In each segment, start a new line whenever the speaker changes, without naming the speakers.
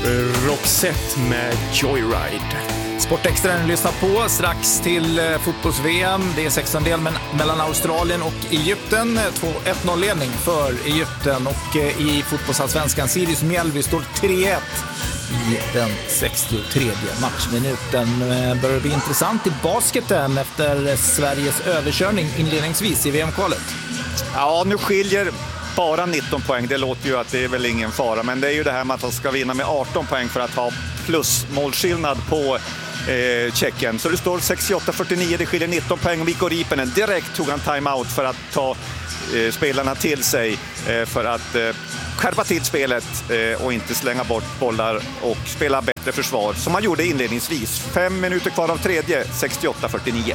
Roxette med Joyride.
Sportextra ni lyssnar på strax till fotbolls-VM. Det är 16-del mellan Australien och Egypten. 1-0-ledning för Egypten och i fotbollsallsvenskan Sirius Mjällby står 3-1 i den 63:e matchminuten. Börjar bli intressant i basketen efter Sveriges överkörning inledningsvis i VM-kvalet.
Ja, nu skiljer bara 19 poäng. Det låter ju att det är väl ingen fara, men det är ju det här med att man ska vinna med 18 poäng för att ha plusmålskillnad på Tjeckien. Så det står 68-49, det skiljer 19 poäng. Mikko Riipänen direkt tog han timeout för att ta spelarna till sig för att skärpa till spelet och inte slänga bort bollar och spela bättre försvar som man gjorde inledningsvis. 5 minuter kvar av tredje, 68-49.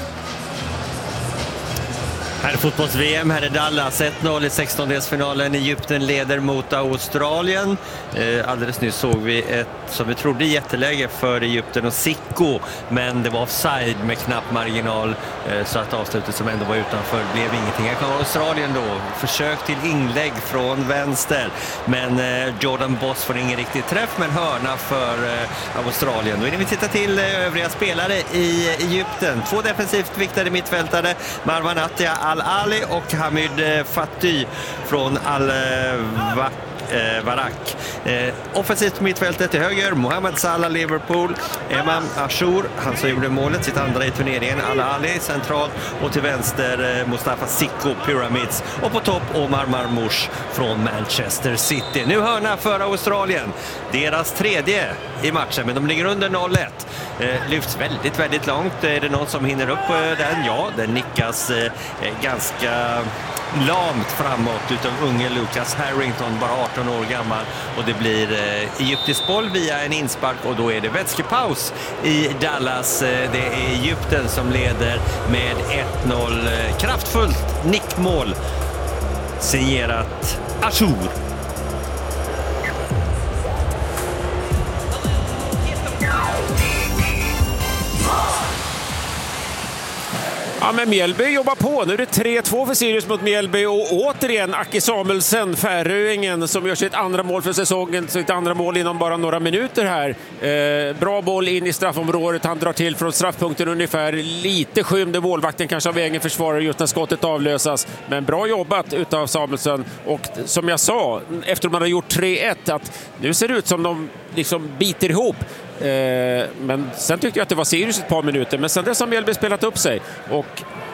Här är fotbolls-VM, här är Dallas. 1-0 i 16-delsfinalen. Egypten leder mot Australien. Alldeles nyss såg vi ett, som vi trodde, jätteläge för Egypten och Sicko. Men det var offside med knapp marginal. Så att avslutet som ändå var utanför blev ingenting. Här kommer Australien då. Försök till inlägg från vänster. Men Jordan Boss får ingen riktig träff, men hörna för Australien. Då är det vi tittar till övriga spelare i Egypten. 2 defensivt viktade mittfältare. Marwan Attia Al-Ali och Hamid Fatty från Al-Warak. Offensivt mittfältet till höger, Mohamed Salah Liverpool, Emam Ashur, han som gjorde målet, sitt andra i turneringen, Al-Ali centralt, och till vänster Mustafa Sicko Pyramids, och på topp Omar Marmoush från Manchester City. Nu hörna för Australien, deras tredje i matchen, men de ligger under 0-1. Lyfts väldigt, väldigt långt. Är det någon som hinner upp den? Ja, den nickas ganska lamt framåt utav unge Lucas Harrington, bara 18 år gammal, och det blir egyptisk boll via en inspark, och då är det vätskepaus i Dallas. Det är Egypten som leder med 1-0. Kraftfullt nickmål signerat Ashur.
Ja, men Mjällby jobbar på. Nu är det 3-2 för Sirius mot Mjällby, och återigen Aki Samuelsen, färöingen, som gör sitt andra mål för säsongen, sitt andra mål inom bara några minuter här. Bra boll in i straffområdet, han drar till från straffpunkten ungefär, lite skymde målvakten kanske av egen försvarare just när skottet avlösas, men bra jobbat utav Samuelsen. Och som jag sa, efter man har gjort 3-1, att nu ser det ut som de liksom biter ihop. Men sen tyckte jag att det var Sirius ett par minuter, men sen dess har Mjällby spelat upp sig, och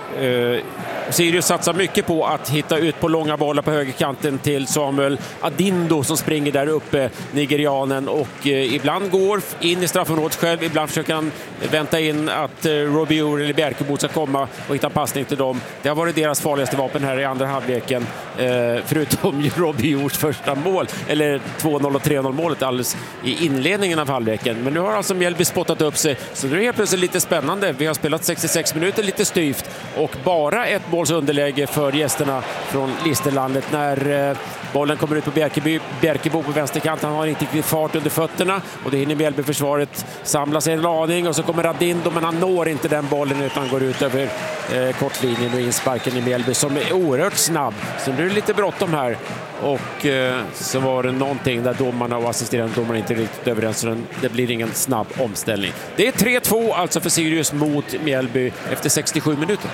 Sirius satsar mycket på att hitta ut på långa bollar på högerkanten till Samuel Adindo som springer där uppe, nigerianen, och ibland går in i straffområdet själv, ibland försöker han vänta in att Robiur eller Bjerkebo ska komma och hitta passning till dem. Det har varit deras farligaste vapen här i andra halvleken, förutom Robiurs första mål, eller 2-0 och 3-0 målet alldeles i inledningen av halvleken. Men nu har alltså Mjällby spottat upp sig, så nu är det helt plötsligt lite spännande. Vi har spelat 66 minuter lite styvt, och bara ett måls underläge för gästerna från Listerlandet när bollen kommer ut på Bjerkebo på vänsterkanten. Han har inte riktigt fart under fötterna, och det hinner Mjällby-försvaret samla sig en aning, och så kommer Radindo, men han når inte den bollen utan går ut över kortlinjen och insparken i Mjällby som är oerhört snabb. Så nu är det lite bråttom här, och så var det någonting där domarna och assisterande domarna inte riktigt överens, så det blir ingen snabb omställning. Det är 3-2 alltså för Sirius mot Mjällby efter 67 minuter.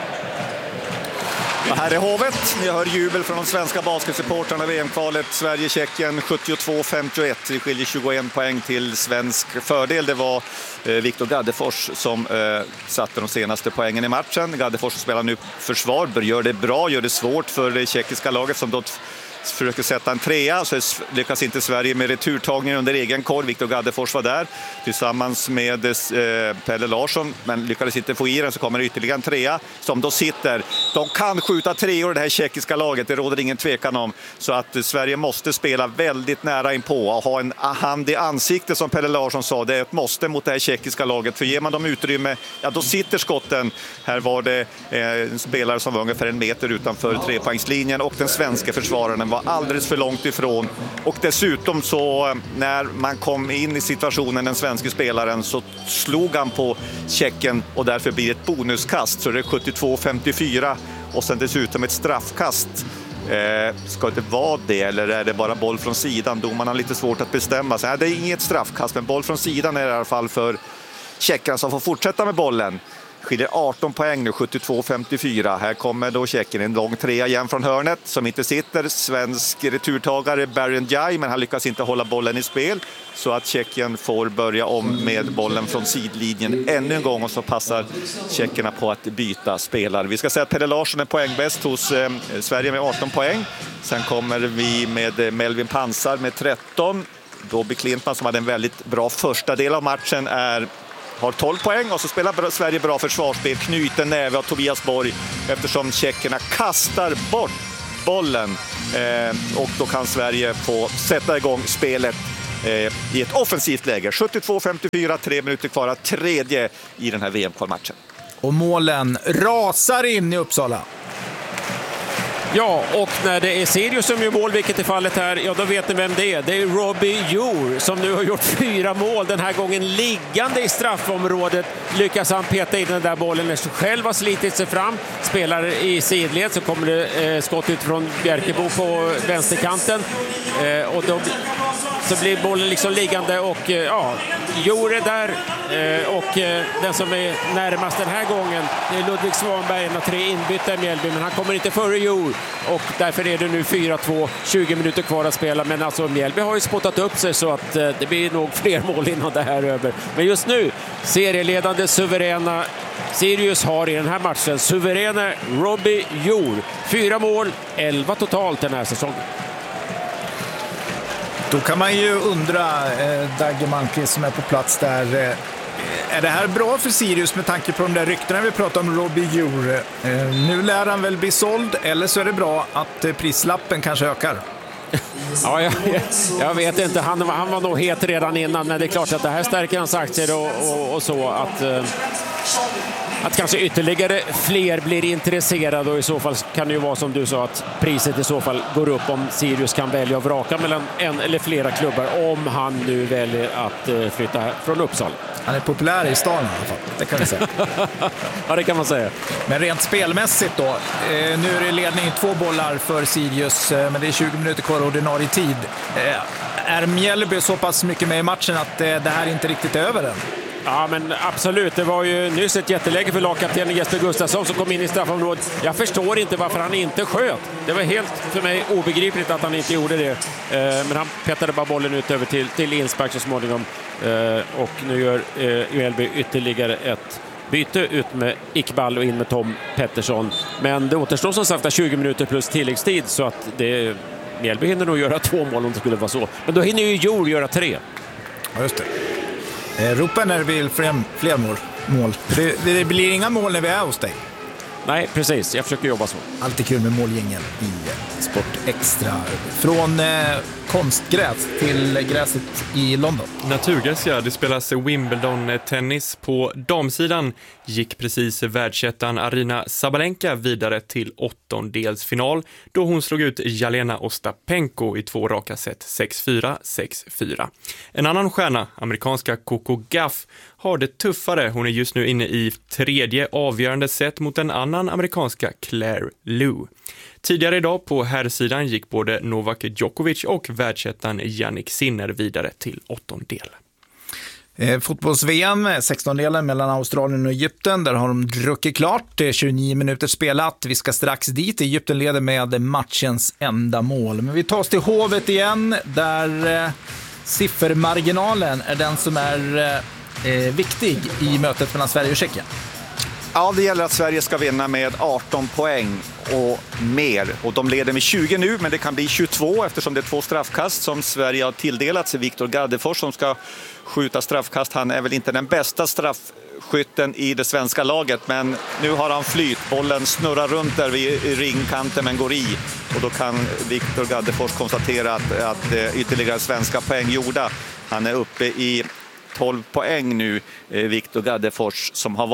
Och här är Hovet. Ni hör jubel från de svenska basketsupportrarna. VM-kvalet Sverige-Tjeckien 72-51. Det skiljer 21 poäng till svensk fördel. Det var Viktor Gaddefors som satte de senaste poängen i matchen. Gaddefors spelar nu försvar, gör det bra, gör det svårt för det tjeckiska laget som då försöker sätta en trea, så lyckas inte Sverige med returtagningen under egen korg. Viktor Gaddefors var där tillsammans med Pelle Larsson, men lyckades inte få i den, så kommer det ytterligare en trea som då sitter. De kan skjuta treor, det här tjeckiska laget, det råder ingen tvekan om. Så att Sverige måste spela väldigt nära inpå och ha en hand i ansiktet, som Pelle Larsson sa. Det är ett måste mot det här tjeckiska laget, för ger man dem utrymme, ja då sitter skotten. Här var det en spelare som var ungefär 1 meter utanför trepoängslinjen, och den svenska försvararen var alldeles för långt ifrån. Och dessutom så när man kom in i situationen, den svenska spelaren, så slog han på Tjecken, och därför blir det ett bonuskast, så det är 72-54, och sen dessutom ett straffkast Ska det vara det eller är det bara boll från sidan? Domarna har lite svårt att bestämma sig. Det är inget straffkast, men boll från sidan är det i alla fall för Tjeckien som får fortsätta med bollen. Skiljer 18 poäng nu, 72-54. Här kommer då Tjeckien, en lång trea igen från hörnet som inte sitter. Svensk returtagare Barry Njai, men han lyckas inte hålla bollen i spel. Så att Tjeckien får börja om med bollen från sidlinjen ännu en gång och så passar tjeckerna på att byta spelare. Vi ska säga att Pelle Larsson är poängbäst hos Sverige med 18 poäng. Sen kommer vi med Melvin Pansar med 13. Dobby Klintman som hade en väldigt bra första del av matchen har 12 poäng och så spelar Sverige bra försvarsspel, knyter näve av Tobias Borg eftersom tjeckerna kastar bort bollen och då kan Sverige få sätta igång spelet i ett offensivt läge. 72-54, 3 minuter kvar, tredje i den här VM-kvalmatchen.
Och målen rasar in i Uppsala.
Ja, och när det är Sirius som gör mål, vilket är fallet här, ja då vet ni vem det är. Det är Robbie Jour som nu har gjort 4 mål, den här gången liggande i straffområdet. Lyckas han peta in den där bollen när han själv har slitit sig fram. Spelar i sidled så kommer det skott ut från Bjärkebo på vänsterkanten. Och då så blir bollen liksom liggande och ja, Jour är där. Och den som är närmast den här gången är Ludvig Svanberg, en av 3 inbytta i Mjällby, men han kommer inte före Jour. Och därför är det nu 4-2, 20 minuter kvar att spela. Men alltså Mjällby har ju spottat upp sig så att det blir nog fler mål innan det här är över. Men just nu, serieledande suveräna Sirius har i den här matchen suveräna Robbie Jour. 4 mål, 11 totalt den här säsongen.
Då kan man ju undra, Dagge Malmqvist som är på plats där, är det här bra för Sirius med tanke på de där ryktena vi pratade om Robbie Jour? Nu lär han väl bli såld, eller så är det bra att prislappen kanske ökar?
Ja, jag vet inte. Han var nog het redan innan, men det är klart att det här stärker hans aktier och så att kanske ytterligare fler blir intresserade, och i så fall kan det ju vara som du sa att priset i så fall går upp om Sirius kan välja att vraka mellan en eller flera klubbar om han nu väljer att flytta från Uppsala.
Han är populär i stan i alla fall, det kan vi säga.
Ja, det kan man säga.
Men rent spelmässigt då, nu är det ledning 2 bollar för Sirius, men det är 20 minuter kvar ordinarie tid. Är Mjällby så pass mycket med i matchen att det här inte riktigt är över än?
Ja, men absolut. Det var ju nyss ett jätteläge för lagkaptenen Jesper Gustafsson som kom in i straffområdet. Jag förstår inte varför han inte sköt. Det var helt för mig obegripligt att han inte gjorde det. Men han petade bara bollen ut över till inspark så småningom. Och nu gör Mjällby ytterligare ett byte ut med Iqbal och in med Tom Pettersson. Men det återstår som sagt 20 minuter plus tilläggstid, så att Mjällby hinner nog göra 2 mål om det skulle vara så. Men då hinner ju Jour göra 3.
Ja, just det. Ropa när det blir fler mål. Det blir inga mål när vi är hos dig.
Nej, precis. Jag försöker jobba så.
Alltid kul med målgängen i Sport Extra. Från konstgräs till gräset i London.
Naturgräs, ja. Det spelas Wimbledon-tennis. På damsidan gick precis världsettan Arina Sabalenka vidare till 8-delsfinal då hon slog ut Jelena Ostapenko i 2 raka set, 6-4, 6-4. En annan stjärna, amerikanska Coco Gauff, har det tuffare. Hon är just nu inne i 3:e avgörande set mot en annan amerikanska Claire Liu. Tidigare idag på herrsidan gick både Novak Djokovic och världsettan Jannik Sinner vidare till 8-del.
Fotbolls-VM, 16-delen mellan Australien och Egypten. Där har de druckit klart. Det är 29 minuter spelat. Vi ska strax dit. Egypten leder med matchens enda mål. Men vi tar oss till Hovet igen, där siffermarginalen är den som är viktig i mötet mellan Sverige och Tjeckien.
Ja, det gäller att Sverige ska vinna med 18 poäng och mer. Och de leder med 20 nu, men det kan bli 22 eftersom det är 2 straffkast som Sverige har tilldelats. Viktor Gaddefors som ska skjuta straffkast. Han är väl inte den bästa straffskytten i det svenska laget, men nu har han flyt. Bollen snurrar runt där vid ringkanten men går i. Och då kan Viktor Gaddefors konstatera att ytterligare svenska poäng gjorda. Han är uppe i 12 poäng nu, Viktor Gaddefors, som har varit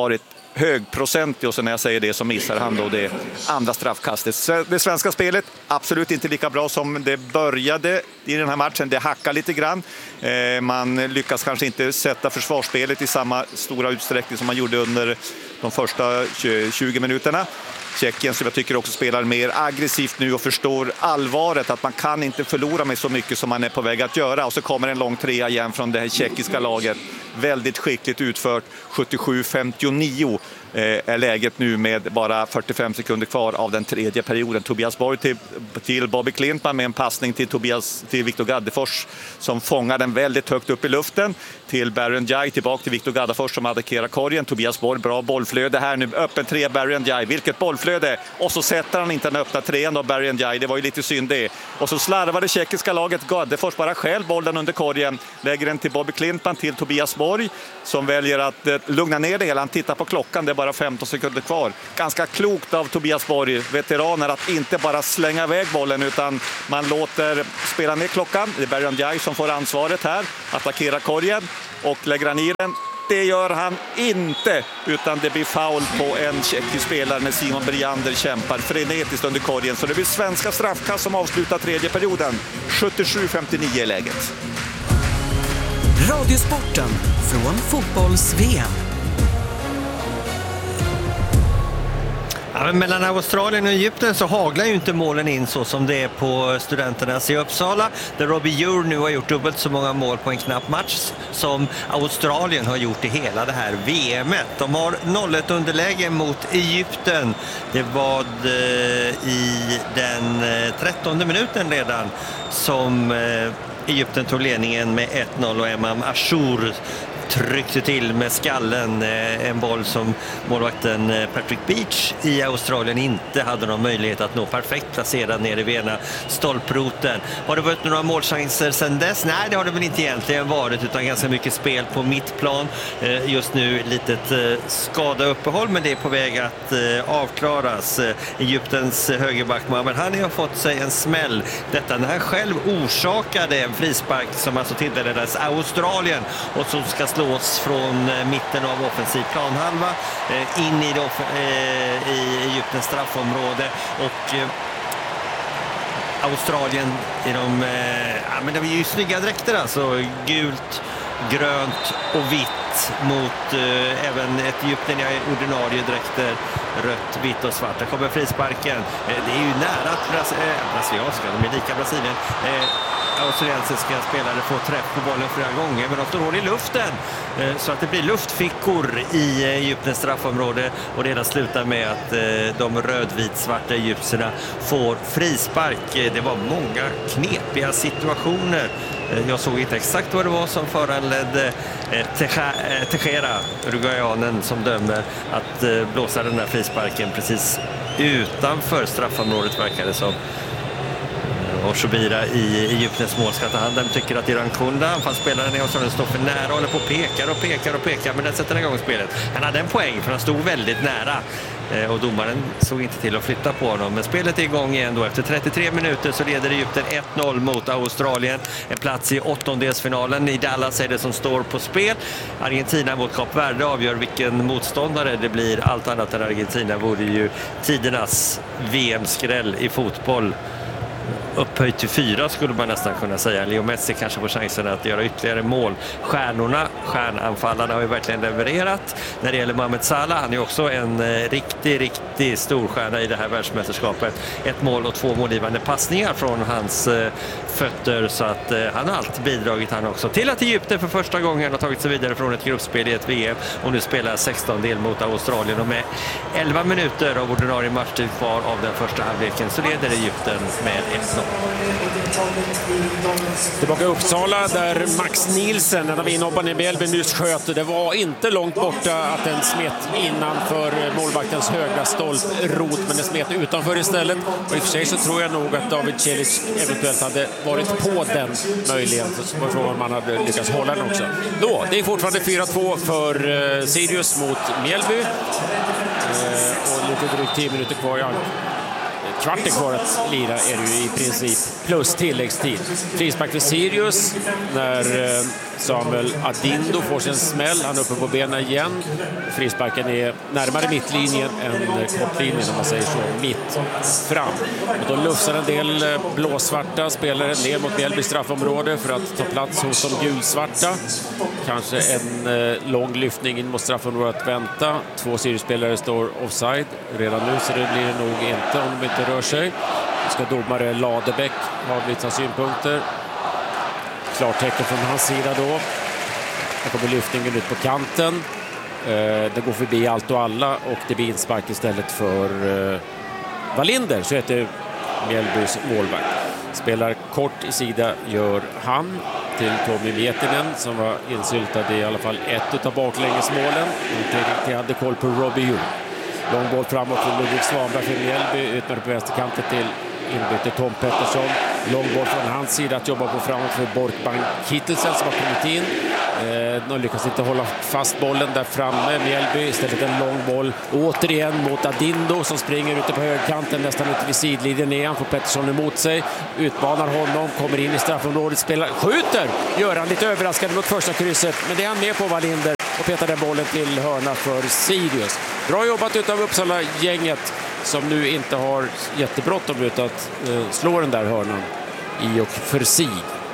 högprocentig, och så när jag säger det så missar han då det andra straffkastet. Det svenska spelet absolut inte lika bra som det började i den här matchen. Det hackar lite grann. Man lyckas kanske inte sätta försvarsspelet i samma stora utsträckning som man gjorde under de första 20 minuterna. Tjeckien som jag tycker också spelar mer aggressivt nu och förstår allvaret att man kan inte förlora med så mycket som man är på väg att göra. Och så kommer en lång trea igen från det här tjeckiska laget. Väldigt skickligt utfört. 77-59 är läget nu med bara 45 sekunder kvar av den tredje perioden. Tobias Borg till Bobby Klintman med en passning till Viktor Gaddefors som fångar den väldigt högt upp i luften. Till Barry Ndiaye, tillbaka till Viktor Gaddefors som attackerar korgen. Tobias Borg, bra bollflöde här nu. Öppen tre, Barry Ndiaye. Vilket bollflöde! Och så sätter han inte den öppna trean av Barry Ndiaye. Det var ju lite synd det. Och så slarvar det tjeckiska laget. Gaddefors bara själv bollen under korgen. Lägger den till Bobby Klintman, till Tobias Borg som väljer att lugna ner det hela. Han tittar på klockan, det är bara 15 sekunder kvar. Ganska klokt av Tobias Borg, veteraner, att inte bara slänga iväg bollen utan man låter spela ner klockan. Det är Barry Ndiaye som får ansvaret här. Attackerar korgen och lägger ner den. Det gör han inte, utan det blir foul på en tjeckisk spelare när Simon Briander kämpar frenetiskt under korgen. Så det blir svenska straffkast som avslutar tredje perioden. 77-59 är läget.
Radiosporten från fotbolls-VM.
Ja, men mellan Australien och Egypten så haglar ju inte målen in så som det är på Studenternas i Uppsala, där Robbie Ure nu har gjort dubbelt så många mål på en knapp match som Australien har gjort i hela det här VMet. De har 0-1 underläge mot Egypten. Det var i den 13:e minuten redan som Egypten tog ledningen med 1-0 och Emam Ashour tryckte till med skallen, en boll som målvakten Patrick Beach i Australien inte hade någon möjlighet att nå perfekt placerad ner i vena stolproten. Har det varit några målchanser sedan dess? Nej, det har det väl inte egentligen varit, utan ganska mycket spel på mittplan. Just nu litet skadauppehåll, men det är på väg att avklaras. Egyptens högerback Mohamed Hani har fått sig en smäll. Detta när han själv orsakade en frispark som alltså tilldelades Australien och som ska slås från mitten av offensiv planhalva in i Egyptens straffområde. Och Australien men det är ju snygga dräkter, alltså gult, grönt och vitt mot även ett Egypten i ordinarie dräkter, rött, vitt och svart. Där kommer frisparken. Det är ju nära att brasilianska, de är lika Brasilien. Australiensiska spelare får träff på bollen flera gånger, men de står hål i luften så att det blir luftfickor i Egyptens straffområde, och det hela slutar med att de rödvit-svarta egyptierna får frispark. Det var många knepiga situationer. Jag såg inte exakt vad det var som föranledde Tejera, uruguayanen som dömer, att blåsa den där frisparken precis utanför straffområdet, verkar det som. Och Shobira i Egyptens mål ska ta hand. De tycker att Iran Kunda, anfallsspelaren i Australien, står för nära, håller på och pekar, men den sätter igång spelet. Han hade en poäng för han stod väldigt nära och domaren såg inte till att flytta på honom. Men spelet är igång igen då. Efter 33 minuter så leder Egypten 1-0 mot Australien. En plats i åttondelsfinalen. I Dallas är det som står på spel. Argentina mot Kap Verde avgör vilken motståndare det blir. Allt annat än Argentina vore ju tidernas VM-skräll i fotboll. Upphöjt till 4 skulle man nästan kunna säga. Leo Messi kanske får chansen att göra ytterligare mål. Stjärnanfallarna har ju verkligen levererat. När det gäller Mohamed Salah, han är också en riktig storstjärna i det här världsmästerskapet. 1 mål och 2 målgivande passningar från hans fötter, så att han har alltid bidragit han också till att Egypten för första gången har tagit sig vidare från ett gruppspel i ett VM och nu spelar 16-del mot Australien, och med 11 minuter av ordinarie matchtid kvar av den första halvleken så leder Egypten med 1-0.
Tillbaka i Uppsala där Max Nielsen, en av inhopparna i Mjällby, nyss sköt. Det var inte långt borta att den smet innanför målvaktens högra stolprot, men den smet utanför istället. Och i och för sig så tror jag nog att David Celic eventuellt hade varit på den möjligen. Så var frågan om man hade lyckats hålla den också. Då, det är fortfarande 4-2 för Sirius mot Mjällby. Och lite drygt 10 minuter kvar. Ja. Kvart kvar att lira är det ju i princip, plus tilläggstid. Frispark för Sirius när Samuel Adindo får sin smäll. Han är uppe på benen igen. Frisparken är närmare mittlinjen än kortlinjen om man säger så. Mitt fram. Och då lufsar en del blåsvarta spelare ner mot Mjällby straffområde för att ta plats hos de gulsvarta. Kanske en lång lyftning in mot straffområdet att vänta. 2 Sirius-spelare står offside redan nu, så det blir det nog inte om de inte rör sig. Ska domare Ladebäck ha vissa synpunkter. Klartecken från hans sida då. Här kommer lyftningen ut på kanten. Det går förbi allt och alla och det blir inspark istället för Wallinder, så heter Mjällbys målvakt. Spelar kort i sida gör han till Tommy Mietinen som var insyltad i alla fall ett av baklängesmålen. Inte hade koll på Robbie Hu. Lång boll framåt från Ludvig Svanberg för Mjällby, ut med på vänsterkanten till inbyte Tom Pettersson. Lång boll från hans sida att jobba på framåt för Borkbank Kittelsen som har kommit in. De lyckas inte hålla fast bollen där framme. Mjällby istället en lång boll återigen mot Adindo som springer ute på högerkanten nästan ute vid sidlinjen igen. Får Pettersson emot sig, utmanar honom, kommer in i straffområdet, spelar, skjuter, gör han lite överraskande mot första krysset, men det är han med på Wallinder och petar den bollen till hörna för Sirius. Bra jobbat utav Uppsala-gänget som nu inte har jättebråttom ut att slå den där hörnan i och för sig.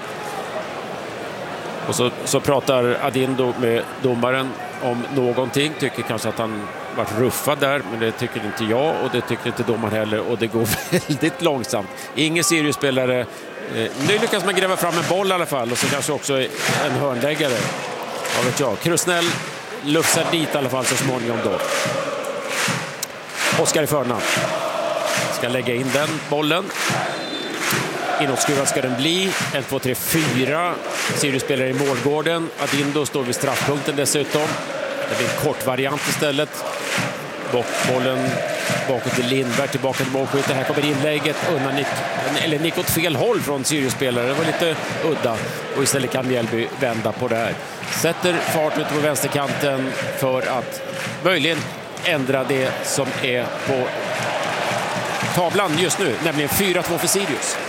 Och så pratar Adindo med domaren om någonting. Tycker kanske att han varit ruffad där, men det tycker inte jag och det tycker inte domaren heller. Och det går väldigt långsamt. Ingen Sirius-spelare. Nu lyckas man gräva fram en boll i alla fall och så kanske också en hörnläggare. Vad vet jag. Krusnell lufsar dit i alla fall så småningom då. Oskar i förna. Ska lägga in den bollen. Inåtskruvad ska den bli. 1, 2, 3, 4. Sirius spelar i målgården. Adindo står vid straffpunkten dessutom. Det blir en kort variant istället. Bollen bakåt till Lindberg, tillbaka till målskytte. Här kommer inlägget undan nick åt fel håll från Sirius-spelare. Det var lite udda. Och istället kan Mjällby vända på det här. Sätter fart ut på vänsterkanten för att möjligen ändra det som är på tavlan just nu, nämligen 4-2 för Sirius.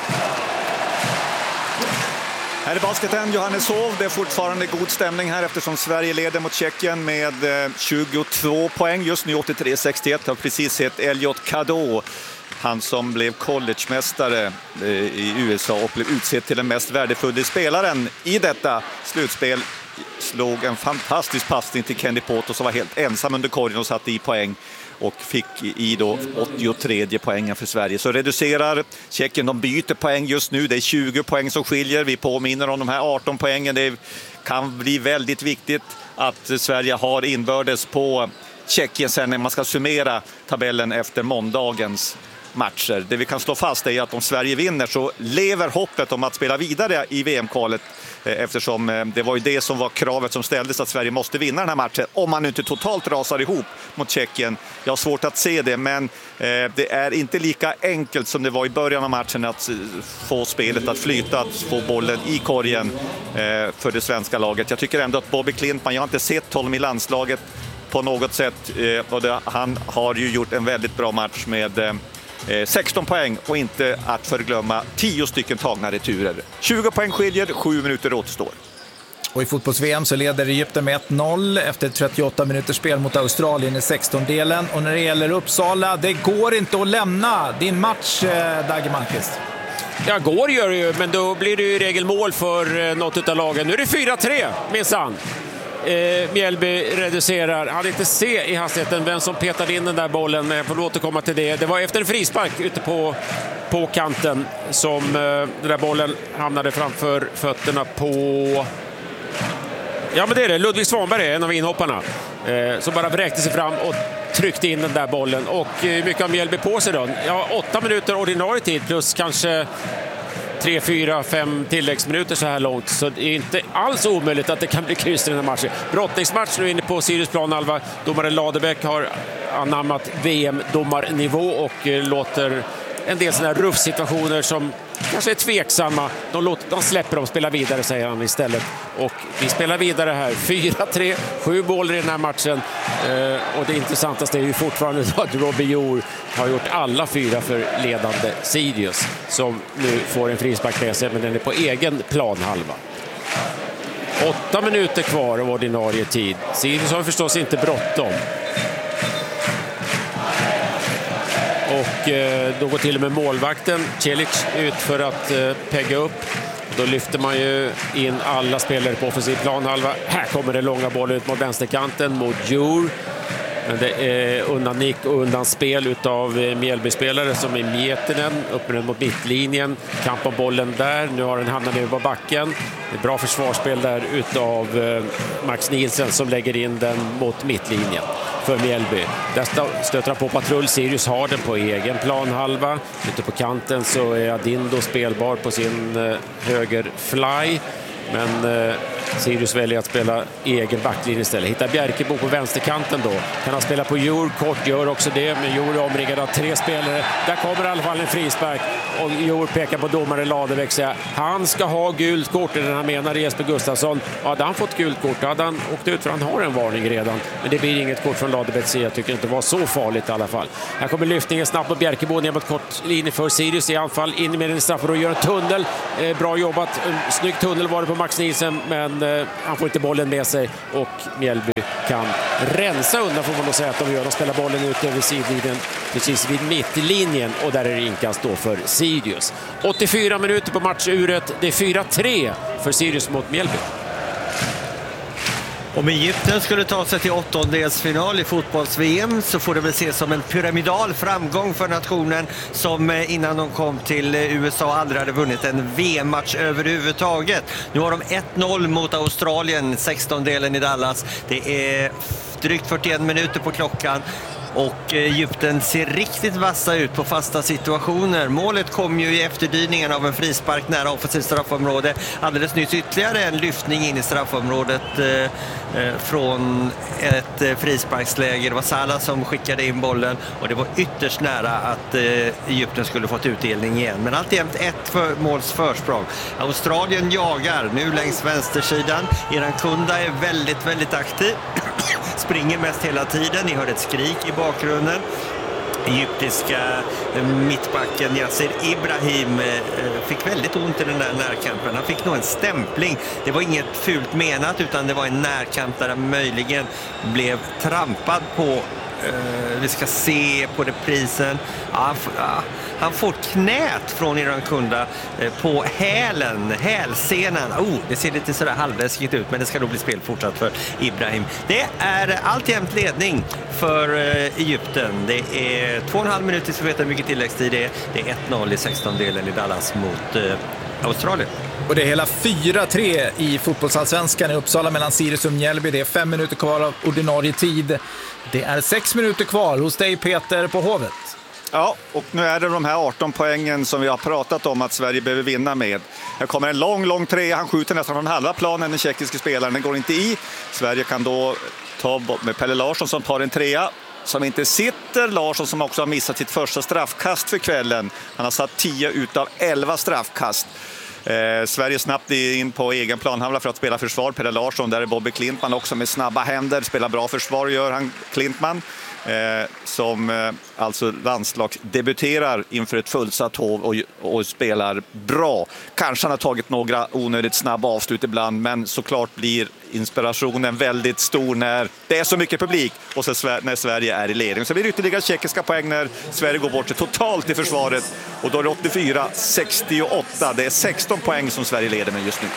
Här är basketen Johanneshov. Det är fortfarande god stämning här eftersom Sverige leder mot Tjeckien med 22 poäng. Just nu 83-61 har precis sett Elliot Cadeau. Han som blev collegemästare i USA och blev utsedd till den mest värdefulla spelaren i detta slutspel. Slog en fantastisk passning till Kenny Poto som var helt ensam under korgen och satte i poäng. Och fick i då 83 poängen för Sverige. Så reducerar Tjeckien, de byter poäng just nu. Det är 20 poäng som skiljer. Vi påminner om de här 18 poängen. Det kan bli väldigt viktigt att Sverige har inbördes på Tjeckien sen när man ska summera tabellen efter måndagens matcher. Det vi kan slå fast är att om Sverige vinner så lever hoppet om att spela vidare i VM-kvalet, eftersom det var ju det som var kravet som ställdes, att Sverige måste vinna den här matchen om man inte totalt rasar ihop mot Tjeckien. Jag har svårt att se det, men det är inte lika enkelt som det var i början av matchen att få spelet att flyta, att få bollen i korgen för det svenska laget. Jag tycker ändå att Bobby Klintman, jag har inte sett honom i landslaget på något sätt, och han har ju gjort en väldigt bra match med 16 poäng och inte att förglömma 10 stycken tagna returer. 20 poäng skiljer, 7 minuter återstår.
Och i fotbolls-VM så leder Egypten med 1-0 efter 38 minuters spel mot Australien i 16-delen. Och när det gäller Uppsala, det går inte att lämna din match, Dagge Malmqvist.
Ja, går gör det ju, men då blir det ju i regel mål för något av lagen. Nu är det 4-3, minsann. Mjällby reducerar. Han hade inte se i hastigheten vem som petade in den där bollen, men jag får återkomma till det. Det var efter en frispark ute på kanten som den där bollen hamnade framför fötterna på... Ja, men det är det. Ludvig Svanberg är en av inhopparna. Som bara vräkte sig fram och tryckte in den där bollen. Och mycket av Mjällby på sig då. Ja, 8 minuter ordinarie tid plus kanske 3, 4, 5 tilläggsminuter så här långt. Så det är inte alls omöjligt att det kan bli kryss i den här matchen. Brottningsmatch nu inne på Sirius planhalva. Domare Ladebäck har anammat VM-domarnivå och låter en del sådana här ruffsituationer som kanske är tveksamma. De släpper dem spela vidare, säger han istället. Och vi spelar vidare här. 4-3, 7 mål i den här matchen. Och det intressantaste är ju fortfarande att Robbie Hu har gjort alla 4 för ledande Sirius. Som nu får en frispark med sig, men den är på egen planhalva. 8 minuter kvar av ordinarie tid. Sirius har förstås inte bråttom. Och då går till och med målvakten Celic ut för att pegga upp. Då lyfter man ju in alla spelare på offensiv planhalva. Här kommer det långa bollen ut mot vänsterkanten mot Djur. Men det är undan nick och undan spel utav Mjällby-spelare som är Miettinen upp mot mittlinjen. Kamp om bollen där. Nu har den hamnat ner på backen. Det är bra försvarsspel där utav Max Nielsen som lägger in den mot mittlinjen för Mjällby. Där stöter på patrull. Sirius har den på egen planhalva. Ute på kanten så är Adindo spelbar på sin höger fly. Men Sirius väljer att spela egen backlinje istället. Hittar Bjerkebo på vänsterkanten då. Kan han spela på Djur, kort gör också det. Men Djur är omringad av 3 spelare. Där kommer i alla fall en frispark. Och Djur pekar på domare Ladebäck. Säger han ska ha gult kort. Eller han menar Jesper Gustafsson. Hade han fått gult kort hade han åkt ut för han har en varning redan. Men det blir inget kort från Ladebäck. Jag tycker inte det var så farligt i alla fall. Här kommer lyftningen snabbt på Bjerkebo ner mot kort linje för Sirius i anfall. In med en straff och gör en tunnel. Bra jobbat. Snygg tunnel var det på Max Nielsen. Men han får inte bollen med sig och Mjällby kan rensa undan får man då säga att de gör. De spelar bollen ut över sidlinjen precis vid mittlinjen och där är det inkast då för Sirius. 84 minuter på matchuret. Det är 4-3 för Sirius mot Mjällby.
Om Egypten skulle ta sig till åttondelsfinal i fotbolls-VM så får det väl ses som en pyramidal framgång för nationen som innan de kom till USA aldrig hade vunnit en VM-match överhuvudtaget. Nu har de 1-0 mot Australien, 16-delen i Dallas. Det är drygt 41 minuter på klockan. Och Egypten ser riktigt vassa ut på fasta situationer. Målet kom ju i efterdyningen av en frispark nära offensivt straffområde. Alldeles nyss ytterligare en lyftning in i straffområdet från ett frisparksläge. Det var Salah som skickade in bollen och det var ytterst nära att Egypten skulle fått utdelning igen. Men alltjämt ett måls försprång. Australien jagar nu längs vänstersidan. Irankunda är väldigt, väldigt aktiv. Springer mest hela tiden. Ni hörde ett skrik i bakgrunden. Egyptiska mittbacken Yasser Ibrahim fick väldigt ont i den där närkampen. Han fick nog en stämpling. Det var inget fult menat utan det var en närkamp där han möjligen blev trampad på. Vi ska se på reprisen. Han får knät från Irankunda på hälsenan. Det ser lite sådär halvläskigt ut, men det ska då bli spel fortsatt för Ibrahim. Det är alltjämt ledning för Egypten. Det är 2,5 minuter så vet jag hur mycket tilläggstid det är. Det är 1-0 i 16-delen i Dallas mot Australien.
Och det är hela 4-3 i fotbollsallsvenskan i Uppsala mellan Sirius och Mjällby. Det är 5 minuter kvar av ordinarie tid. Det är 6 minuter kvar hos dig Peter på Hovet.
Ja, och nu är det de här 18 poängen som vi har pratat om att Sverige behöver vinna med. Här kommer en lång trea. Han skjuter nästan från halva planen, den tjeckiske spelaren. Den går inte i. Sverige kan då ta med Pelle Larsson som tar en trea. Som inte sitter. Larsson som också har missat sitt första straffkast för kvällen. Han har satt 10 utav 11 straffkast. Sverige snabbt in på egen planhalva för att spela försvar. Pelle Larsson, där är Bobby Klintman också med snabba händer. Spelar bra försvar gör han Klintman. Som alltså landslagsdebuterar inför ett fullsatt hov och spelar bra. Kanske han har tagit några onödigt snabba avslut ibland, men såklart blir inspirationen väldigt stor när det är så mycket publik och så när Sverige är i ledning. Så blir det ytterligare tjeckiska poäng när Sverige går bort sig totalt i försvaret och då är det 84-68. Det är 16 poäng som Sverige leder med just nu.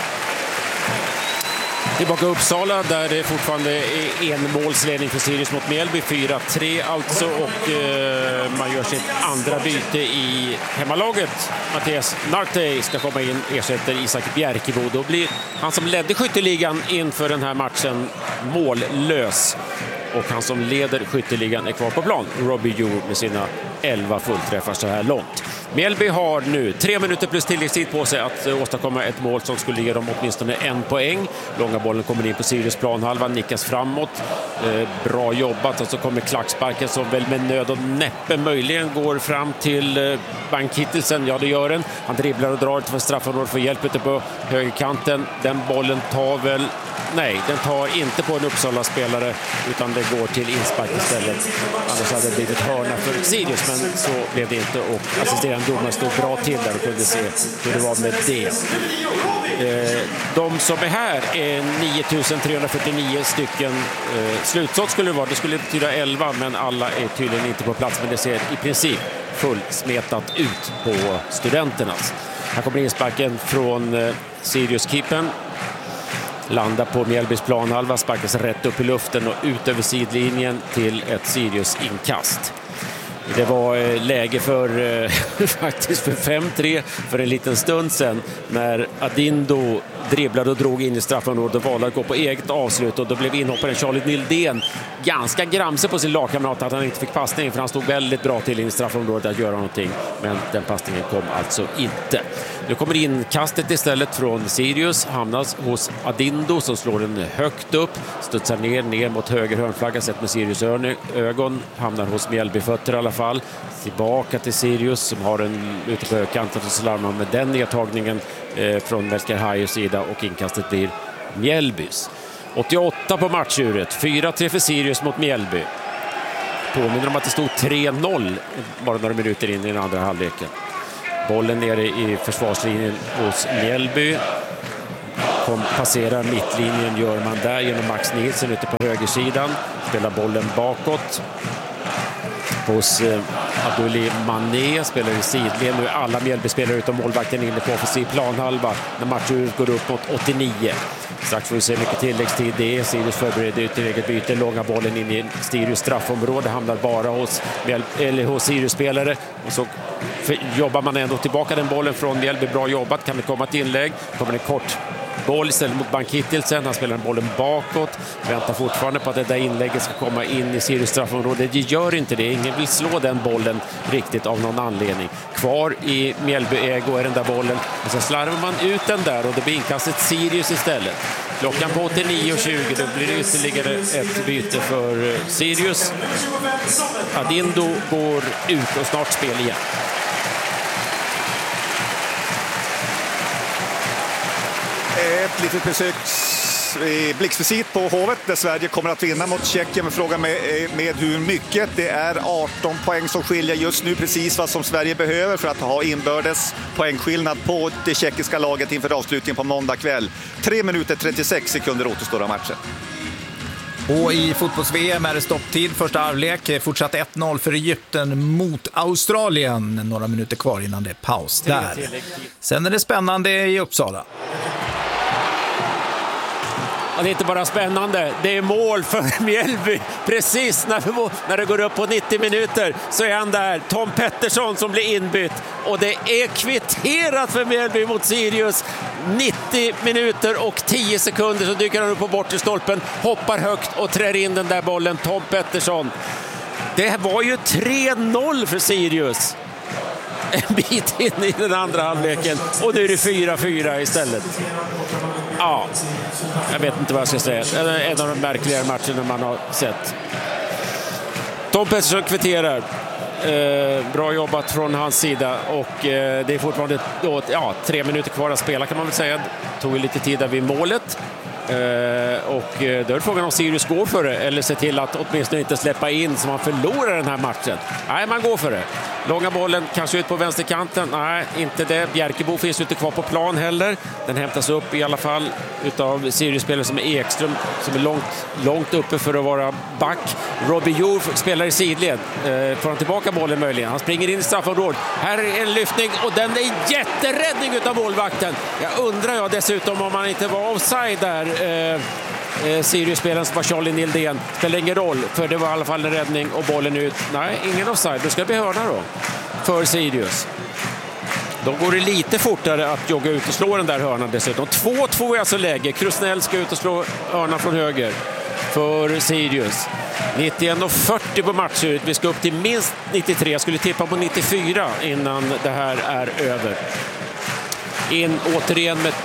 Tillbaka Uppsala där det fortfarande är en målsledning för Sirius mot Mjällby. 4-3 alltså och man gör sitt andra byte i hemmalaget. Mattias Nartey ska komma in, ersätter Isak Bjerkebo. Då blir han som ledde skytteligan inför den här matchen mållös. Och han som leder skytteligan är kvar på plan, Robbie Djur med sina 11 fullträffar så här långt. Mjällby har nu 3 minuter plus tilläggstid på sig att åstadkomma ett mål som skulle ge dem åtminstone 1 poäng. Långa bollen kommer in på Sirius planhalva, nickas framåt. Bra jobbat, och så kommer klacksparken som väl med nöd och näppe möjligen går fram till Bank-Kittelsen. Ja, det gör den. Han dribblar och drar för straffområdet för hjälp ute på högerkanten. Den bollen tar väl... Nej, den tar inte på en Uppsala-spelare utan det går till inspark istället. Annars hade det blivit hörna för Sirius. men så blev det inte och assisterande domaren stod bra till där och kunde se hur det var med det. De som är här är 9349 stycken. Slutsått skulle det vara, det skulle betyda 11, men alla är tydligen inte på plats, men det ser i princip fullsmetat ut på studenternas. Här kommer insparken från Sirius-keepern. Landar på Mjällbys planhalva, sparkas rätt upp i luften och ut över sidlinjen till ett Sirius-inkast. Det var läge för faktiskt för 5-3 för en liten stund sedan när Adindo dribblade och drog in i straffområdet och valde att gå på eget avslut, och då blev inhopparen Charlie Nildén ganska gramse på sin lagkamrat att han inte fick passning, för han stod väldigt bra till in i straffområdet att göra någonting, men den passningen kom alltså inte. Nu kommer inkastet istället från Sirius, hamnas hos Adindo som slår den högt upp, studsar ner mot höger hörnflagga sett med Sirius ögon, hamnar hos Mjällbyfötter i alla fall. Tillbaka till Sirius som har en ute på högkanten och slarvar med den nedtagningen från Melker Hajers sida, och inkastet blir Mjällbys. 88 på matchuret, 4-3 för Sirius mot Mjällby. Påminner om att det stod 3-0 bara några minuter in i den andra halvleken. Bollen nere i försvarslinjen hos Mjällby. Passerar mittlinjen gör man där genom Max Nilsson ute på högersidan. Spelar bollen bakåt hos Abdulli Mané, spelar i sidled. Nu är alla Mjällby-spelare utom målvakten inne på offensiv planhalva när matchen går upp mot 89. Strax får vi se mycket tilläggstid. Det är Sirius förbereder ut till eget byte. Långa bollen in i Sirius straffområde, hamnar bara hos Sirius-spelare. Och så jobbar man ändå tillbaka den bollen från Mjällby. Bra jobbat, kan det komma ett inlägg. Kommer en kort boll istället mot Bank-Hittelsen. Han spelar bollen bakåt. Väntar fortfarande på att det där inlägget ska komma in i Sirius straffområde. Det gör inte det. Ingen vill slå den bollen riktigt av någon anledning. Kvar i Mjällby-ägo är den där bollen. Och så slarvar man ut den där och det blir inkastet Sirius istället. Klockan på 89:20, då blir det ytterligare ett byte för Sirius. Adindo går ut och snart spel igen.
Ett litet besök i blixtvisit på Hovet där Sverige kommer att vinna mot Tjeckien. Men frågan med hur mycket. Det är 18 poäng som skiljer just nu, precis vad som Sverige behöver för att ha inbördes poängskillnad på det tjeckiska laget inför avslutningen på måndag kväll. 3 minuter 36 sekunder återstår av matchen.
Och i fotbolls-VM är det stopptid. Första halvlek, fortsatt 1-0 för Egypten mot Australien. Några minuter kvar innan det är paus där. Sen är det spännande i Uppsala.
Ja, det är inte bara spännande, det är mål för Mjällby. Precis när det går upp på 90 minuter så är han där, Tom Pettersson, som blir inbytt. Och det är kvitterat för Mjällby mot Sirius. 90 minuter och 10 sekunder så dyker han upp på bortre stolpen, hoppar högt och trär in den där bollen, Tom Pettersson. Det var ju 3-0 för Sirius en bit in i den andra halvleken, och nu är det 4-4 istället. Ja, jag vet inte vad jag ska säga. En av de märkligare matcherna man har sett. Tom Pettersson kvitterar. Bra jobbat från hans sida, och det är fortfarande 3 minuter kvar att spela, kan man väl säga. Tog lite tid där vid målet. Och då är frågan om Sirius går för det eller ser till att åtminstone inte släppa in så man förlorar den här matchen. Nej, man går för det. Långa bollen kanske ut på vänsterkanten. Nej, inte det. Bjerkebo finns inte kvar på plan heller. Den hämtas upp i alla fall utav Sirius-spelare som är Ekström, som är långt uppe för att vara back. Robbie Jour spelar i sidled. Får han tillbaka bollen möjligen. Han springer in i straffområdet. Här är en lyftning och den är en jätteräddning utav målvakten. Jag undrar dessutom om han inte var offside där. Sirius-spelaren som var Charlie Nildén. Spelar ingen roll, för det var i alla fall en räddning och bollen ut. Nej, ingen offside. Då ska det bli hörna då för Sirius. Då går det lite fortare att jogga ut och slå den där hörnan dessutom. 2-2 är alltså läge. Krusnell ska ut och slå hörnan från höger för Sirius. 91:40 på matchuret. Vi ska upp till minst 93. Jag skulle tippa på 94 innan det här är över. In återigen med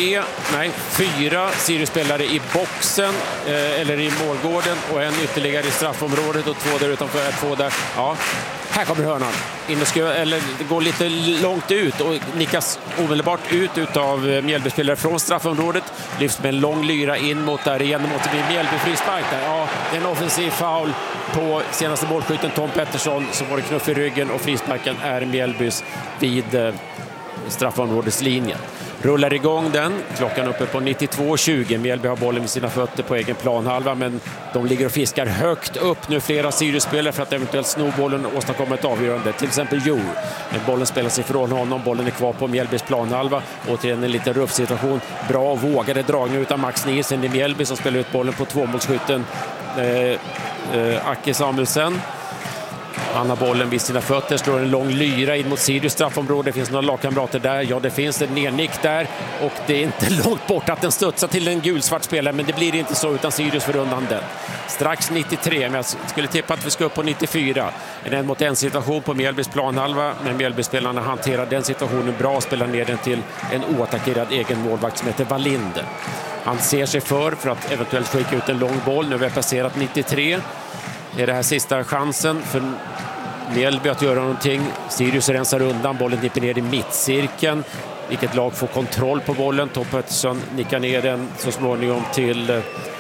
4 Sirius-spelare i boxen eller i målgården, och en ytterligare i straffområdet och 2 där utanför, 2 där. Ja, Här kommer hörnan. Det går lite långt ut och nickas omedelbart ut av Mjällby-spelare från straffområdet. Lyfts med en lång lyra in mot där igen mot Mjällby frispark där. Ja, det är en offensiv foul på senaste målskytten Tom Pettersson som var knuff i ryggen och frisparken är Mjällbys vid straffområdeslinjen. Rullar igång den. Klockan uppe på 92:20. Mjällby har bollen vid sina fötter på egen planhalva, men de ligger och fiskar högt upp nu flera Sirius-spelare för att eventuellt sno bollen och åstadkomma ett avgörande. Till exempel Joe. Men bollen spelas ifrån honom. Bollen är kvar på Mjällbys planhalva. Återigen en liten ruffsituation. Bra och vågade dragning utan Max Nielsen i Mjällby som spelar ut bollen på tvåmålsskytten Acke Samuelsen. Han har bollen vid sina fötter, slår en lång lyra in mot Sirius straffområde. Det finns några lagkamrater där. Ja, det finns en nednick där. Och det är inte långt bort att den studsar till en gulsvart spelare. Men det blir inte så utan Sirius för undan den. Strax 93, men jag skulle tippa att vi ska upp på 94. En mot en situation på Mjällbys planhalva. Men Mjällbyspelarna hanterar den situationen bra och spelar ner den till en oattackerad egen målvakt som heter Wallinder. Han ser sig för att eventuellt skicka ut en lång boll. Nu har vi passerat 93. Är det här sista chansen för Mjällby att göra någonting. Sirius rensar undan, bollen nipper ner i mittcirkeln. Vilket lag får kontroll på bollen. Tom Pettersson nickar ner den så småningom till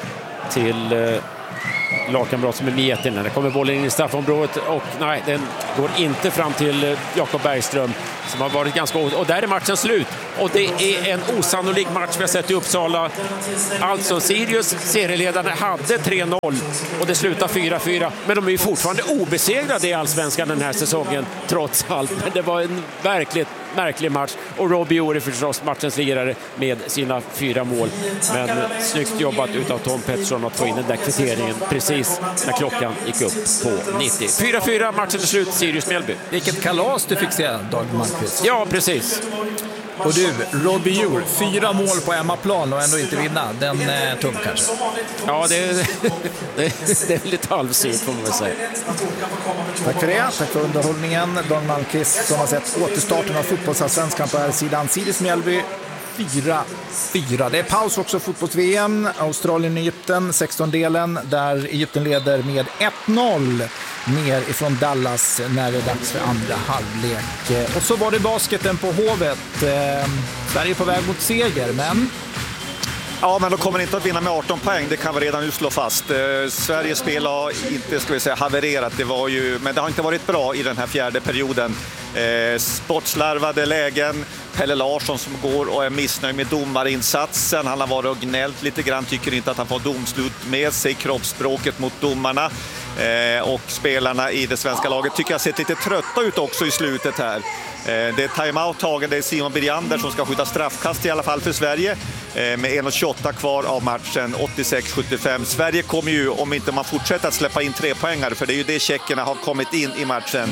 lagkamrat som är Mietin. Där kommer bollen in i straffområdet och nej, den går inte fram till Jakob Bergström som har varit ganska... Och där är matchen slut. Och det är en osannolik match vi har sett i Uppsala. Alltså Sirius serieledare hade 3-0 och det slutar 4-4. Men de är ju fortfarande obesegrade i Allsvenskan den här säsongen trots allt. Men det var en verkligt märklig match. Och Robbie Ore förstås matchens lirare med sina 4 mål. Men snyggt jobbat utav Tom Pettersson att få in den där kvitteringen precis när klockan gick upp på 90. 4-4, matchen är slut, Sirius-Mjällby.
Vilket kalas du fick se, Dag Malmqvist.
Ja, precis.
Och du, Robbie Ure, 4 mål på hemmaplan och ändå inte vinna. Den är tung kanske.
Ja, det är lite halvsynt får man väl säga.
Tack för det. Tack för underhållningen. Dag Malmqvist som har sett återstarten av fotbollsallsvenskan på här sidan. Sirius-Mjällby 4-4. Det är paus också fotbolls-VM. Australien-Egypten, 16-delen, där Egypten leder med 1-0 ner ifrån Dallas när det är dags för andra halvlek. Och så var det basketen på Hovet. Sverige är på väg mot seger, men...
Ja, men de kommer inte att vinna med 18 poäng, det kan vi redan nu slå fast. Sveriges spel har inte, havererat, men det har inte varit bra i den här fjärde perioden. Sportslarvade lägen, Pelle Larsson som går och är missnöjd med domarinsatsen. Han har varit och gnällt lite grann, tycker inte att han får domslut med sig, kroppsspråket mot domarna. Och spelarna i det svenska laget tycker jag sett lite trötta ut också i slutet här. Det är timeout-tagen, det är Simon Biriander som ska skjuta straffkast i alla fall för Sverige med 1:28 kvar av matchen, 86-75. Sverige kommer ju, om inte man fortsätter att släppa in 3-poängare, för det är ju det tjeckerna har kommit in i matchen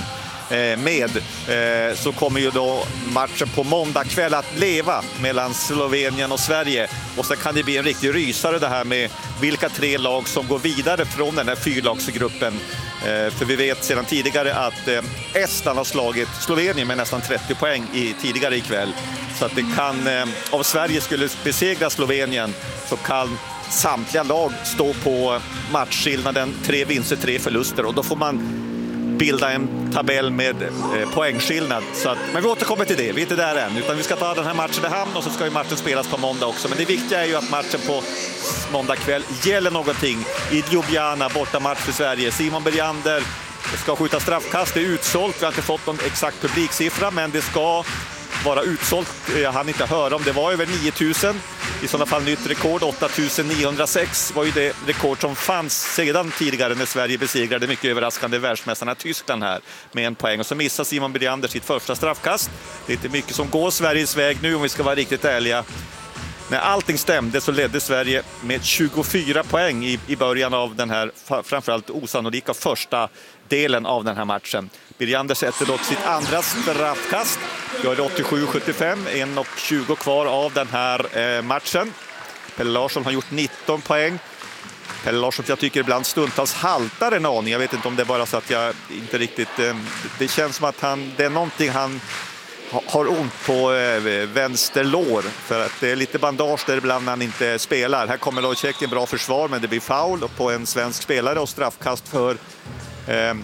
så kommer ju då matchen på måndag kväll att leva mellan Slovenien och Sverige. Och så kan det bli en riktig rysare det här med vilka 3 lag som går vidare från den här 4-lagsgruppen. För vi vet sedan tidigare att Estland har slagit Slovenien med nästan 30 poäng tidigare ikväll. Så att det kan, om Sverige skulle besegra Slovenien så kan samtliga lag stå på matchskillnaden 3 vinster, 3 förluster, och då får man bilda en tabell med poängskillnad. Så att, men vi återkommer till det, vi är inte där än, utan vi ska ta den här matchen i hamn och så ska ju matchen spelas på måndag också. Men det viktiga är ju att matchen på måndag kväll gäller någonting. I Ljubljana, bortamatch för Sverige. Simon Biriander ska skjuta straffkast, det är utsålt, vi har inte fått någon exakt publiksiffra, men det ska vara utsålt. Jag hann inte höra om det var över 9000. I sådana fall nytt rekord, 8906 var ju det rekord som fanns sedan tidigare när Sverige besegrade mycket överraskande världsmästarna Tyskland här med 1 poäng. Och så missar Simon Biriander sitt första straffkast. Det är inte mycket som går Sveriges väg nu om vi ska vara riktigt ärliga. När allting stämde så ledde Sverige med 24 poäng i början av den här framförallt osannolika första delen av den här matchen. Biriander sätter dock sitt andra straffkast. Gör det 87-75, 1:20 kvar av den här matchen. Pelle Larsson har gjort 19 poäng. Pelle Larsson, jag tycker ibland stundtals haltar en aning. Jag vet inte om det är bara så att jag inte riktigt... Det känns som att det är någonting han har ont på vänster lår, för att det är lite bandage där ibland när han inte spelar. Här kommer Lojcek, en bra försvar, men det blir foul på en svensk spelare och straffkast för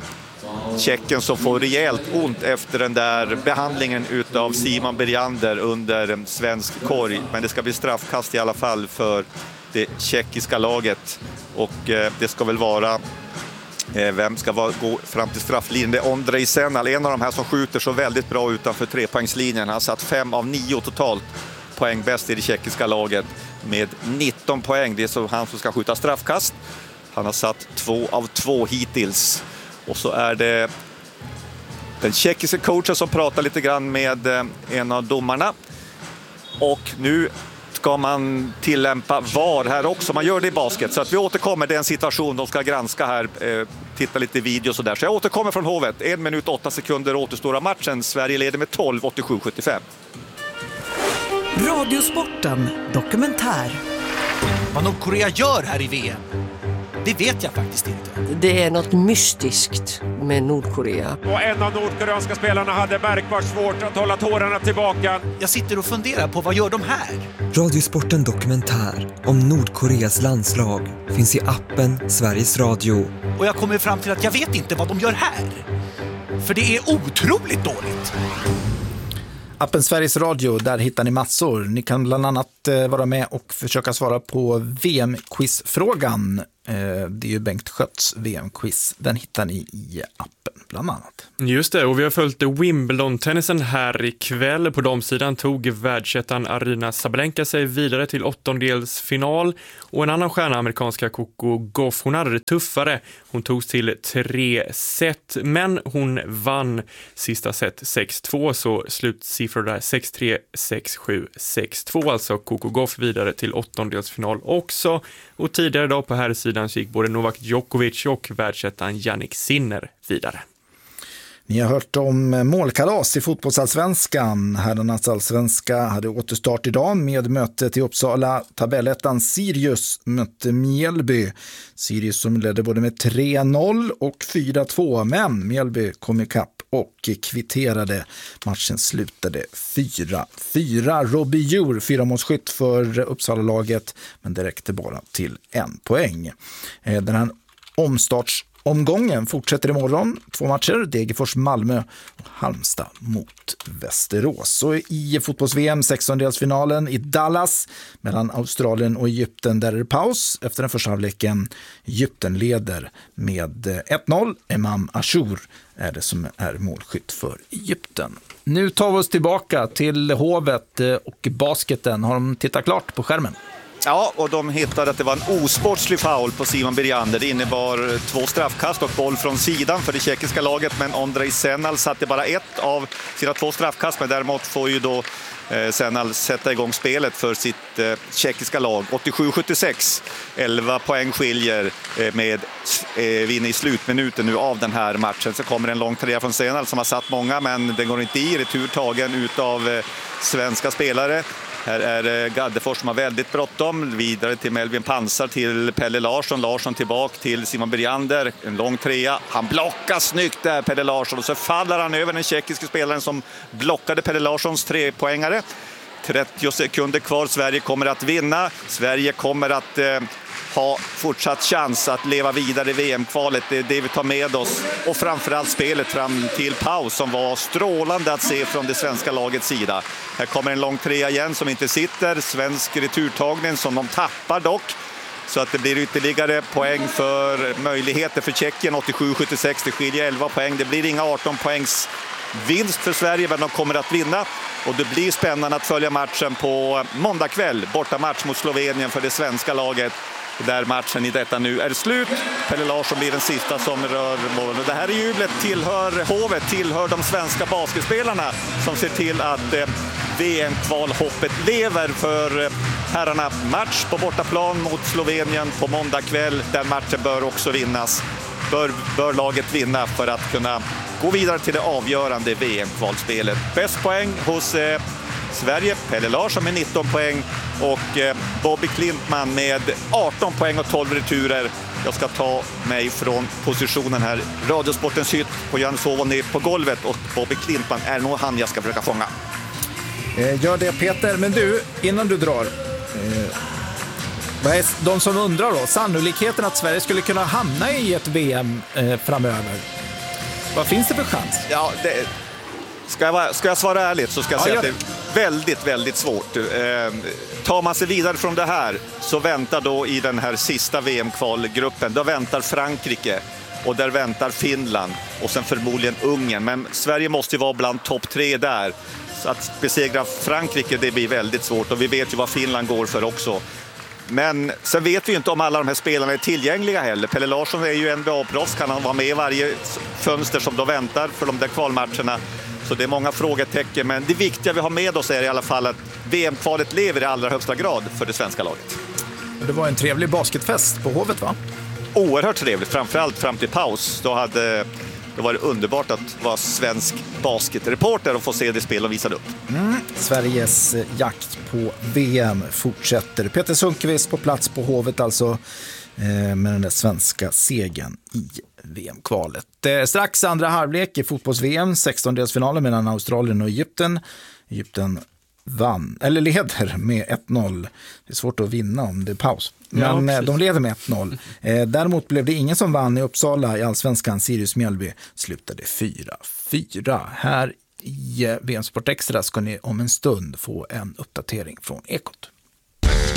Tjeckien som får rejält ont efter den där behandlingen utav Simon Beriander under svensk korg. Men det ska bli straffkast i alla fall för det tjeckiska laget. Och det ska väl vara... Vem ska gå fram till strafflinjen? Det är Ondrej Senal, en av de här som skjuter så väldigt bra utanför trepoängslinjen. Han har satt 5 av 9 totalt poäng bäst i det tjeckiska laget med 19 poäng. Det är så han som ska skjuta straffkast. Han har satt 2 av 2 hittills. Och så är det den tjeckiska coachen som pratar lite grann med en av domarna. Och nu ska man tillämpa VAR här också. Man gör det i basket. Så att vi återkommer. Det är en situation de ska granska här. Titta lite videos och där. Så jag återkommer från Hovet. 1 minut 8 sekunder återstår av matchen. Sverige leder med 12-87-75.
Radiosporten dokumentär.
Vad Nordkorea gör här i VM, det vet jag faktiskt inte.
Det är något mystiskt med Nordkorea.
Och en av nordkoreanska spelarna hade märkbart svårt att hålla tårarna tillbaka.
Jag sitter och funderar på vad gör de här?
Radiosporten dokumentär om Nordkoreas landslag finns i appen Sveriges Radio.
Och jag kommer fram till att jag vet inte vad de gör här. För det är otroligt dåligt.
Appen Sveriges Radio, där hittar ni massor. Ni kan bland annat vara med och försöka svara på VM-quiz-frågan. Det är ju Bengt Skötts VM-quiz. Den hittar ni i appen bland annat.
Just det, och vi har följt Wimbledon-tennisen här ikväll. På damsidan tog världsettan Aryna Sabalenka sig vidare till åttondelsfinal. Och en annan stjärna, amerikanska Coco Gauff, hon hade det tuffare. Hon togs till 3 set, men hon vann sista set 6-2, så slutsiffror där 6-3, 6-7, 6-2. Alltså Coco Gauff vidare till åttondelsfinal också. Och tidigare idag på här sidan så gick både Novak Djokovic och världsettan Jannik Sinner vidare.
Ni har hört om målkalas i fotbollsallsvenskan. Herrarnas allsvenska hade återstart idag med mötet i Uppsala. Tabellettan Sirius mötte Mjällby. Sirius som ledde både med 3-0 och 4-2. Men Mjällby kom ikapp och kvitterade. Matchen slutade 4-4. Robbie Djur, 4-målsskytt för Uppsala-laget. Men det räckte bara till 1 poäng. Den här omgången fortsätter imorgon. 2 matcher, Degerfors Malmö och Halmstad mot Västerås. Så i fotbolls-VM 16-delsfinalen i Dallas mellan Australien och Egypten, där är det paus efter den första halvleken. Egypten leder med 1-0. Emam Ashur är det som är målskytt för Egypten. Nu tar vi oss tillbaka till Hovet och basketen. Har de tittat klart på skärmen?
Ja, och de hittade att det var en osportslig foul på Simon Beriander. Det innebar 2 straffkast och boll från sidan för det tjeckiska laget. Men Ondrej Senal satte bara 1 av sina 2 straffkast. Men däremot får ju då Senal sätta igång spelet för sitt tjeckiska lag. 87-76, 11 poäng skiljer med vinner i slutminuten nu av den här matchen. Så kommer en lång trea från Senal som har satt många, men den går inte i. Returtagen utav svenska spelare. Här är det Gaddefors som har väldigt bråttom. Vidare till Melvin Pansar, till Pelle Larsson. Larsson tillbaka till Simon Beriander. En lång trea. Han blockar snyggt där, Pelle Larsson. Och så faller han över den tjeckiska spelaren som blockade Pelle Larssons 3-poängare. 30 sekunder kvar. Sverige kommer att vinna. Sverige kommer att ha fortsatt chans att leva vidare i VM-kvalet. Det är det vi tar med oss. Och framförallt spelet fram till paus som var strålande att se från det svenska lagets sida. Här kommer en lång trea igen som inte sitter. Svensk returtagning som de tappar dock. Så att det blir ytterligare poäng för möjligheter för Tjeckien. 87-76, det skiljer 11 poäng. Det blir inga 18 poängs vinst för Sverige, men de kommer att vinna. Och det blir spännande att följa matchen på måndag kväll. Borta match mot Slovenien för det svenska laget. Där matchen i detta nu är slut. Pelle Larsson blir den sista som rör målen. Det här jublet tillhör Hovet, tillhör de svenska basketspelarna som ser till att VM-kvalhoppet lever för herrarna. Match på bortaplan mot Slovenien på måndag kväll. Den matchen bör också vinnas. Bör laget vinna för att kunna gå vidare till det avgörande VM-kvalspelet. Bäst poäng hos Sverige, Pelle Larsson med 19 poäng och Bobby Klintman med 18 poäng och 12 returer. Jag ska ta mig från positionen här, Radiosportens hytt på Johanneshovon ner på golvet, och Bobby Klintman är nog han jag ska försöka fånga.
Gör det Peter, men du, innan du drar, vad är de som undrar då, sannolikheten att Sverige skulle kunna hamna i ett VM framöver? Vad finns det för chans?
Ja, ska jag svara ärligt så ska jag säga att det är väldigt, väldigt svårt. Tar man sig vidare från det här så väntar då i den här sista VM-kvalgruppen, då väntar Frankrike och där väntar Finland och sen förmodligen Ungern. Men Sverige måste ju vara bland topp 3 där. Så att besegra Frankrike, det blir väldigt svårt och vi vet ju vad Finland går för också. Men sen vet vi ju inte om alla de här spelarna är tillgängliga heller. Pelle Larsson är ju NBA-proffs, kan han vara med i varje fönster som då väntar för de där kvalmatcherna. Så det är många frågetecken, men det viktiga vi har med oss är i alla fall att VM-kvalet lever i allra högsta grad för det svenska laget.
Det var en trevlig basketfest på Hovet, va?
Oerhört trevligt, framförallt fram till paus. Då var det underbart att vara svensk basketreporter och få se det spel och visa upp.
Sveriges jakt på VM fortsätter. Peter Sundqvist på plats på Hovet alltså med den där svenska segern i VM-kvalet. Strax andra halvlek i fotbolls-VM, 16-delsfinalen mellan Australien och Egypten. Egypten leder med 1-0. Det är svårt att vinna om det är paus. Men de leder med 1-0. Däremot blev det ingen som vann i Uppsala i Allsvenskan. Sirius Mjällby slutade 4-4. Här i VM Sport Extra ska ni om en stund få en uppdatering från Ekot.